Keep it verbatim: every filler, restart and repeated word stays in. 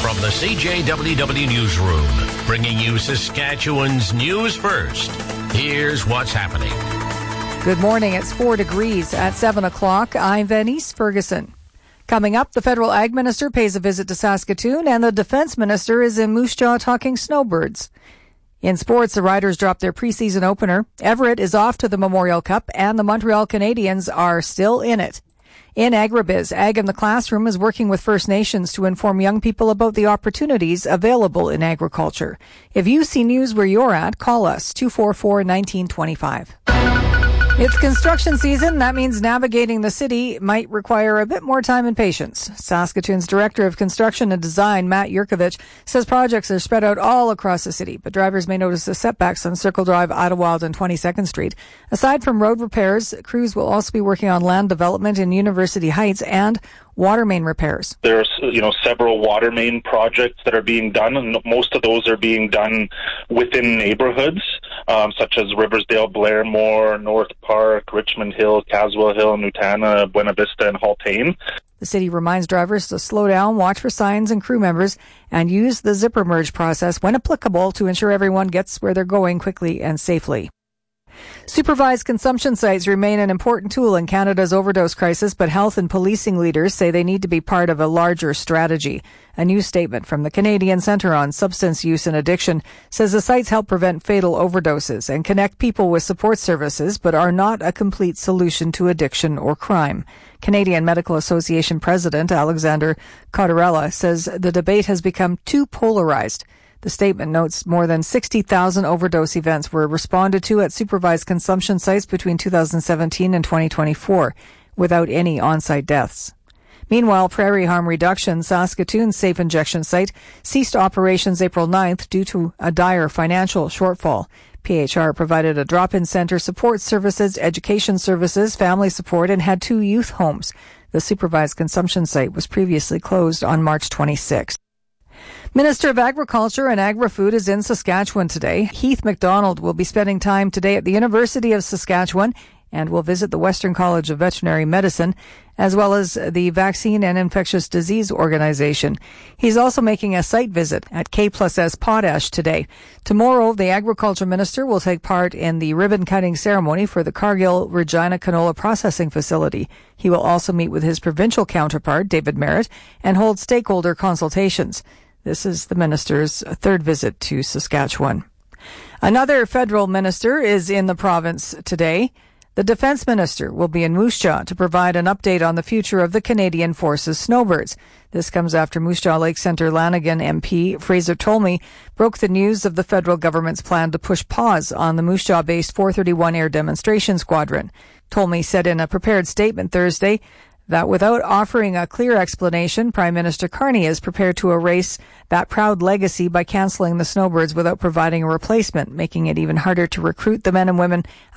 From the C J W W Newsroom, bringing you Saskatchewan's news first. Here's what's happening. Good morning. It's four degrees at seven o'clock. I'm Venice Ferguson. Coming up, the federal ag minister pays a visit to Saskatoon, and the defense minister is in Moose Jaw talking snowbirds. In sports, the Riders dropped their preseason opener. Everett is off to the Memorial Cup, and the Montreal Canadiens are still in it. In Agribiz, Ag in the Classroom is working with First Nations to inform young people about the opportunities available in agriculture. If you see news where you're at, call us, two four four, one nine two five. It's construction season. That means navigating the city might require a bit more time and patience. Saskatoon's Director of Construction and Design, Matt Yurkovich, says projects are spread out all across the city, but drivers may notice the setbacks on Circle Drive, Idlewild, and twenty-second Street. Aside from road repairs, crews will also be working on land development in University Heights and water main repairs. There's, you know, several water main projects that are being done, and most of those are being done within neighborhoods, um, such as Riversdale, Blairmore, North Park, Richmond Hill, Caswell Hill, Nutana, Buena Vista, and Haltane. The city reminds drivers to slow down, watch for signs and crew members, and use the zipper merge process when applicable to ensure everyone gets where they're going quickly and safely. Supervised consumption sites remain an important tool in Canada's overdose crisis, but health and policing leaders say they need to be part of a larger strategy. A new statement from the Canadian Centre on Substance Use and Addiction says the sites help prevent fatal overdoses and connect people with support services, but are not a complete solution to addiction or crime. Canadian Medical Association President Alexander Cottarella says the debate has become too polarized. The statement notes more than sixty thousand overdose events were responded to at supervised consumption sites between two thousand seventeen and twenty twenty-four, without any on-site deaths. Meanwhile, Prairie Harm Reduction, Saskatoon's safe injection site, ceased operations April ninth due to a dire financial shortfall. P H R provided a drop-in center, support services, education services, family support, and had two youth homes. The supervised consumption site was previously closed on March twenty-sixth. Minister of Agriculture and Agri-Food is in Saskatchewan today. Heath MacDonald will be spending time today at the University of Saskatchewan and will visit the Western College of Veterinary Medicine, as well as the Vaccine and Infectious Disease Organization. He's also making a site visit at K plus S Potash today. Tomorrow, the Agriculture Minister will take part in the ribbon-cutting ceremony for the Cargill Regina Canola Processing Facility. He will also meet with his provincial counterpart, David Merritt, and hold stakeholder consultations. This is the minister's third visit to Saskatchewan. Another federal minister is in the province today. The defense minister will be in Moose Jaw to provide an update on the future of the Canadian Forces snowbirds. This comes after Moose Jaw Lake Centre Lanigan M P Fraser Tolmie broke the news of the federal government's plan to push pause on the Moose Jaw-based four thirty-one Air Demonstration Squadron. Tolmie said in a prepared statement Thursday that without offering a clear explanation, Prime Minister Carney is prepared to erase that proud legacy by cancelling the snowbirds without providing a replacement, making it even harder to recruit the men and women